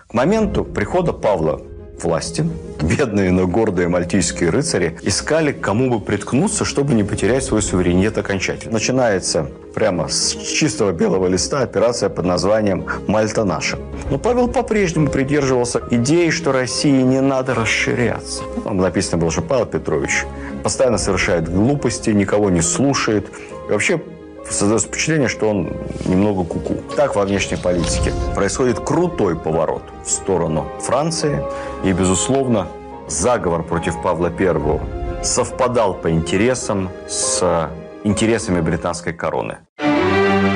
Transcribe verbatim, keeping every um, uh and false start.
К моменту прихода Павла к власти бедные, но гордые мальтийские рыцари искали, к кому бы приткнуться, чтобы не потерять свой суверенитет окончательно. Начинается прямо с чистого белого листа операция под названием «Мальта наша». Но Павел по-прежнему придерживался идеи, что России не надо расширяться. Там написано было, что Павел Петрович постоянно совершает глупости, никого не слушает. И вообще создается впечатление, что он немного куку. Так во внешней политике происходит крутой поворот в сторону Франции. И, безусловно, заговор против Павла Первого совпадал по интересам с интересами британской короны.